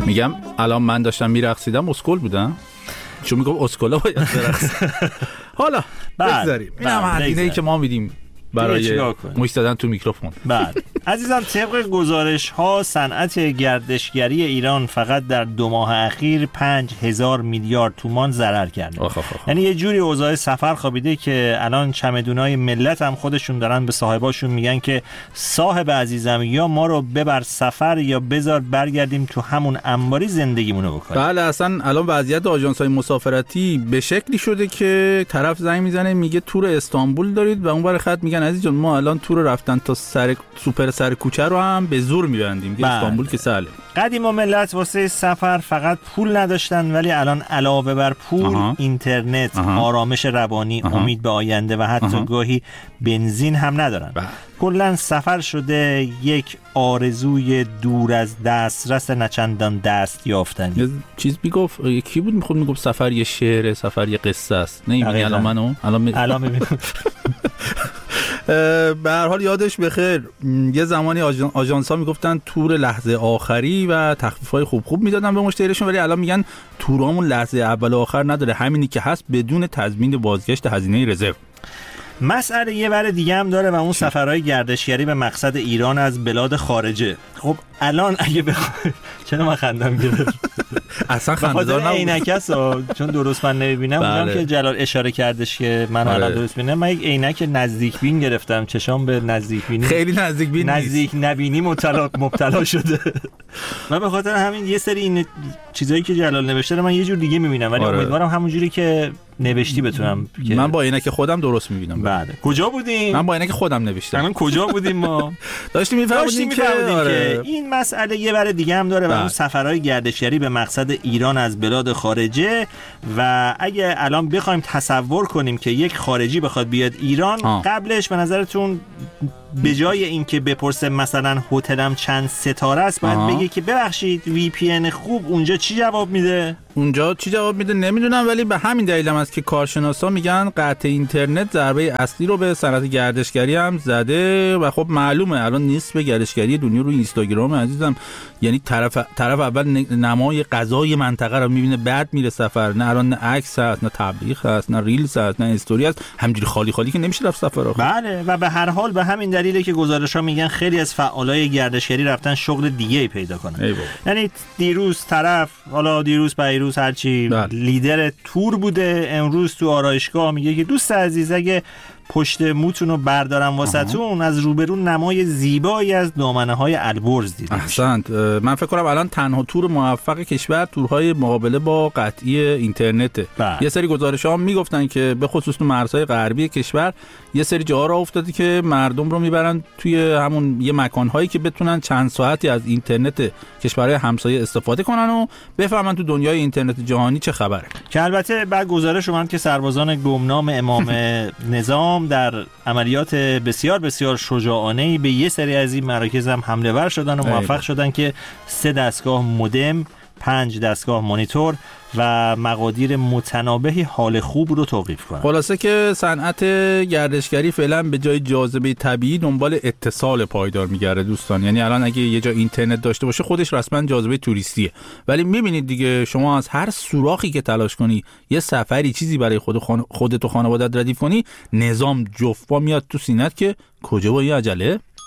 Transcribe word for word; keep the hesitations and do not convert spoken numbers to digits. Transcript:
میگم الان من داشتم میرقصیدم اسکل بودم، چون میگم اسکلا باید برقصن. حالا بگذاریم، این هم هزینه‌ای که ما میدیم برای موش زدن تو میکروفون. بله عزیزان، طبق گزارش ها صنعت گردشگری ایران فقط در دو ماه اخیر پنج هزار میلیارد تومان ضرر کرده. آخ آخ آخ. یعنی یه جوری اوضاع سفر خوابیده که الان چمدونای ملت هم خودشون دارن به صاحباشون میگن که صاحب عزیزم یا ما رو ببر سفر یا بذار برگردیم تو همون انباری زندگیمونو بکنیم. بله اصلا الان وضعیت آژانس‌های مسافرتی به شکلی شده که طرف زنگ میزنه میگه تور استانبول دارید و اونور خط میگن عزیز جان ما الان تور رفتن تا سر سوپر سر کوچه رو هم به زور میبندیم. بله. استانبول که سهله. قدیم و ملت واسه سفر فقط پول نداشتن، ولی الان علاوه بر پول آها. اینترنت، آها. آرامش روانی، آها. امید به آینده و حتی آها. گاهی بنزین هم ندارن. کلا سفر شده یک آرزوی دور از دسترس نچندان دست یافتنی. یه چیز میگفت کی بود میخواد میگفت سفر یه شعره، سفر یه قصه است. نمی‌بینی الان منو الان می... الان میبینم. به هر حال یادش بخیر یه زمانی آژان... آژانس‌ها میگفتن تور لحظه آخری و تخفیف‌های خوب خوب میدادن به مشتریشون، ولی الان میگن تورامون لحظه اول و آخر نداره، همینی که هست بدون تضمین بازگشت هزینه رزرو. مسئله یه ور دیگه هم داره و اون سفرهای گردشگری به مقصد ایران از بلاد خارجه. خب الان اگه بخوای چرا من خندم گرفت؟ اصلا خنده‌دار نبود. عینکسا چون درست من نمیبینم. بله. اونم که جلال اشاره کردش که من الان درست ببینم، من یک عینک نزدیک بین گرفتم، چشام به نزدیک بینی خیلی نزدیک بین نزدیک نبینی مبتلا مبتلا شده. من به خاطر همین یه سری این چیزایی که جلال نوشته رو من یه جور دیگه میبینم، ولی آره. امیدوارم همون جوری که نوشتی بتونم. من با عینک خودم درست میبینم. بله. کجا بودیم؟ من با عینک خودم نوشتم. الان کجا بودیم ما؟ داشتیم میفهمیدیم که آره. این مسئله یه ور دیگه هم داره و اون سفرهای گردشگری به مقصد ایران از بلاد خارجه. و اگه الان بخوایم تصور کنیم که یک خارجی بخواد بیاد ایران، آه. قبلش به نظرتون به جای اینکه بپرسه مثلا هتلم چند ستاره است، باید آه. بگه که ببخشید وی پی ان خوب اونجا چی جواب میده؟ اونجا چی جواب میده نمیدونم، ولی به همین دلیل هم است که کارشناسا میگن قطع اینترنت ضربه اصلی رو به صنعت گردشگری هم زده و خب معلومه الان نصف گردشگری دنیا روی اینستاگرام عزیزم. یعنی طرف طرف اول نمای غذای منطقه رو میبینه، بعد میره سفر. نه الان نه عکس هست، نه تبلیغ هست، نه ریلز هست، نه استوری هست، همینجوری خالی خالی که نمیشه رفت سفر. بله و به هر حال به همین دلیله که گزارش‌ها میگن خیلی از فعالای گردشگری رفتن شغل دیگه‌ای پیدا کنن. یعنی دیروز طرف حالا دیروز پیروز هرچی لیدر تور بوده، امروز تو آرایشگاه میگه که دوست عزیز اگه پشت موتون رو بردارم واسهتون، از روبرو نمای زیبایی از دامنه‌های البرز دیدم. احسنت. من فکر کنم الان تنها تور موفق کشور تورهای مقابله با قطعی اینترنته. بله. یه سری گزارش‌ها میگفتن که به خصوص تو مرزهای غربی کشور یه سری جاها را افتاده که مردم رو میبرن توی همون یه مکان‌هایی که بتونن چند ساعتی از اینترنت کشورهای همسایه استفاده کنن و بفهمن تو دنیای اینترنت جهانی چه خبره. که البته بعد گزارش اومد که سربازان گمنام امام نظام در عملیات بسیار بسیار شجاعانه‌ای به یه سری از این مراکز هم حمله ور شدن و موفق شدن که سه دستگاه مودم، پنج دستگاه مانیتور و مقادیر متنابهی حال خوب رو توقیف کنن. خلاصه که صنعت گردشگری فعلا به جای جاذبه طبیعی دنبال اتصال پایدار میگرده دوستان. یعنی الان اگه یه جا اینترنت داشته باشه خودش رسما جاذبه توریستیه، ولی میبینید دیگه شما از هر سوراخی که تلاش کنی یه سفری چیزی برای خود خان... خودت و خانوادت ردیف کنی، نظام جفا میاد تو سینت که کجا با این عجله.